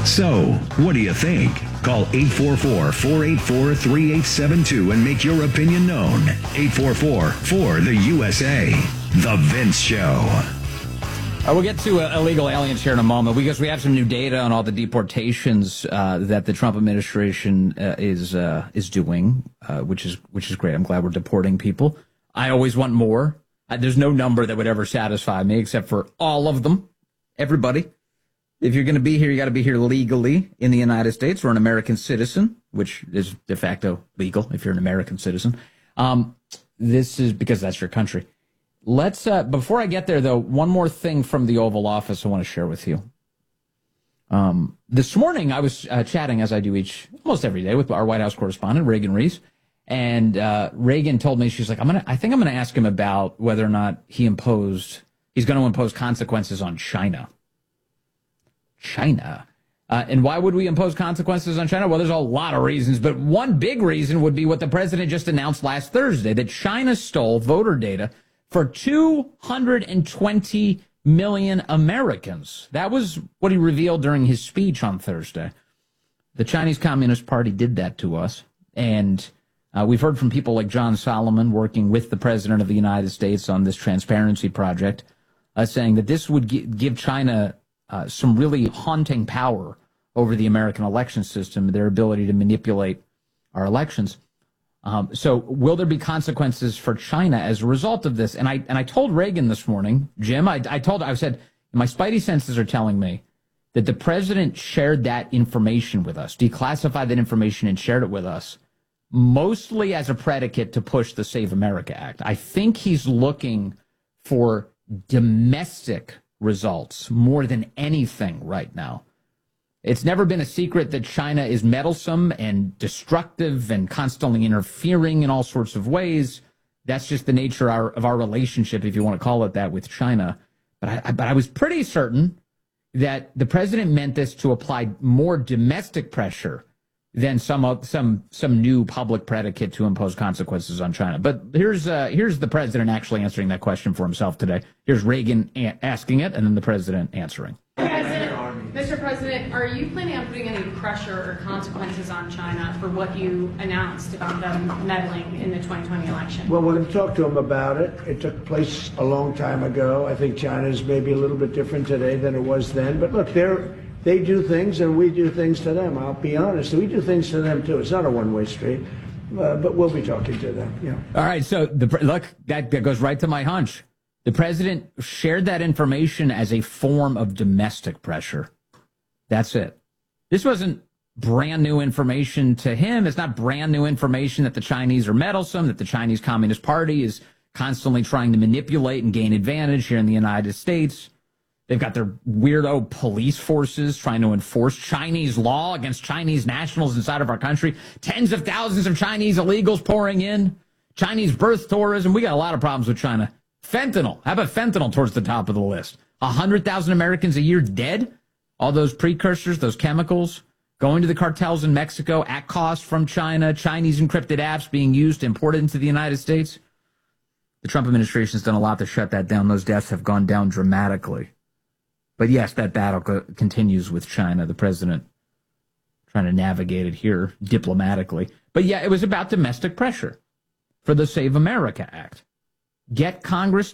So, what do you think? Call 844-484-3872 and make your opinion known. 844-4-the-USA. The Vince Show. We'll get to illegal aliens here in a moment because we have some new data on all the deportations that the Trump administration is doing, which is great. I'm glad we're deporting people. I always want more. There's no number that would ever satisfy me except for all of them. Everybody. If you're going to be here, you got to be here legally in the United States or an American citizen, which is de facto legal if you're an American citizen. This is because that's your country. Let's, before I get there, though, one more thing from the Oval Office I want to share with you. This morning, I was chatting, as I do almost every day, with our White House correspondent, Reagan Reese. And Reagan told me, she's like, I think I'm going to ask him about whether or not he's going to impose consequences on China. And why would we impose consequences on China? Well, there's a lot of reasons, but one big reason would be what the president just announced last Thursday, that China stole voter data for 220 million Americans. That was what he revealed during his speech on Thursday. The Chinese Communist Party did that to us. And we've heard from people like John Solomon working with the President of the United States on this transparency project, saying that this would give China some really haunting power over the American election system, their ability to manipulate our elections. So will there be consequences for China as a result of this? And I told Reagan this morning, Jim, I said, my spidey senses are telling me that the president shared that information with us, declassified that information and shared it with us, mostly as a predicate to push the Save America Act. I think he's looking for domestic results more than anything right now. It's never been a secret that China is meddlesome and destructive and constantly interfering in all sorts of ways. That's just the nature of our relationship, if you want to call it that, with China. But I was pretty certain that the president meant this to apply more domestic pressure than some new public predicate to impose consequences on China. But here's the president actually answering that question for himself today. Here's Reagan asking it, and then the president answering. Mr. President, are you planning on putting any pressure or consequences on China for what you announced about them meddling in the 2020 election? Well, we're going to talk to them about it. It took place a long time ago. I think China's maybe a little bit different today than it was then. But look, they do things and we do things to them. I'll be honest. We do things to them, too. It's not a one-way street. But we'll be talking to them. Yeah. All right. So, look, that goes right to my hunch. The president shared that information as a form of domestic pressure. That's it. This wasn't brand new information to him. It's not brand new information that the Chinese are meddlesome, that the Chinese Communist Party is constantly trying to manipulate and gain advantage here in the United States. They've got their weirdo police forces trying to enforce Chinese law against Chinese nationals inside of our country. Tens of thousands of Chinese illegals pouring in. Chinese birth tourism. We got a lot of problems with China. Fentanyl. How about fentanyl towards the top of the list? 100,000 Americans a year dead? All those precursors, those chemicals, going to the cartels in Mexico at cost from China, Chinese encrypted apps being used, imported into the United States. The Trump administration has done a lot to shut that down. Those deaths have gone down dramatically. But yes, that battle continues with China. The president trying to navigate it here diplomatically. But yeah, it was about domestic pressure for the Save America Act. Get Congress